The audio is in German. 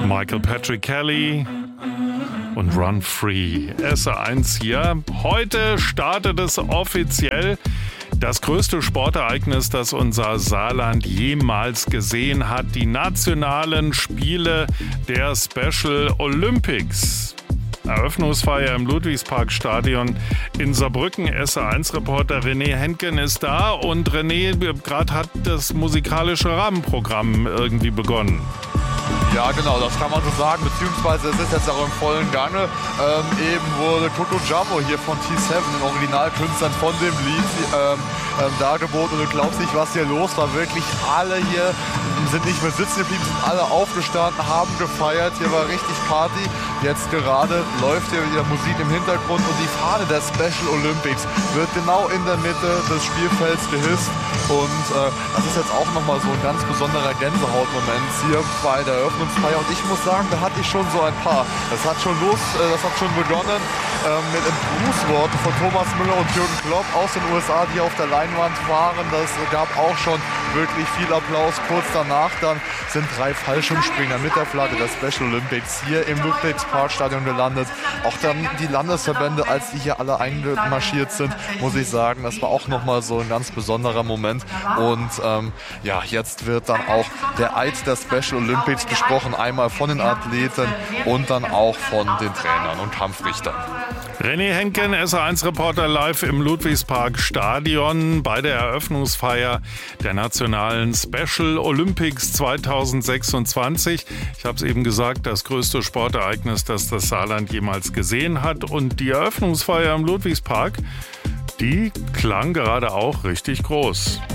Michael Patrick Kelly und Run Free. SR1 hier. Heute startet es offiziell. Das größte Sportereignis, das unser Saarland jemals gesehen hat. Die nationalen Spiele der Special Olympics. Eröffnungsfeier im Ludwigsparkstadion in Saarbrücken. SR1-Reporter René Henken ist da. Und René, gerade hat das musikalische Rahmenprogramm irgendwie begonnen. Ja, genau, das kann man so sagen, beziehungsweise es ist jetzt auch im vollen Gange. Eben wurde Toto Jumbo hier von T7, den Originalkünstlern von dem Lied, dargeboten. Und du glaubst nicht, was hier los war. Wirklich alle hier sind nicht mehr sitzen geblieben, sind alle aufgestanden, haben gefeiert. Hier war richtig Party. Jetzt gerade läuft hier wieder Musik im Hintergrund und die Fahne der Special Olympics wird genau in der Mitte des Spielfelds gehisst. Und das ist jetzt auch nochmal so ein ganz besonderer Gänsehautmoment hier bei der Eröffnungsfeier. Und ich muss sagen, da hatte ich schon so ein paar. Das hat schon begonnen mit Grußworten von Thomas Müller und Jürgen Klopp aus den USA, die auf der Leinwand waren. Das gab auch schon wirklich viel Applaus. Kurz danach dann sind 3 Fallschirmspringer mit der Flagge der Special Olympics hier im Ludwigsparkstadion gelandet. Auch dann die Landesverbände, als die hier alle eingemarschiert sind, muss ich sagen, das war auch nochmal so ein ganz besonderer Moment. Und jetzt wird dann auch der Eid der Special Olympics gesprochen, einmal von den Athleten und dann auch von den Trainern und Kampfrichtern. René Henken, SR1-Reporter live im Ludwigsparkstadion bei der Eröffnungsfeier der nationalen Special Olympics 2026. Ich habe es eben gesagt, das größte Sportereignis, das das Saarland jemals gesehen hat. Und die Eröffnungsfeier im Ludwigspark, die klang gerade auch richtig groß.